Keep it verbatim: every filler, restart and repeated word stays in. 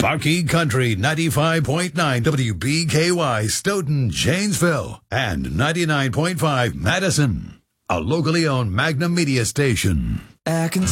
Bucky Country ninety-five point nine W B K Y Stoughton, Janesville, and ninety-nine point five Madison, a locally owned Magnum media station. I can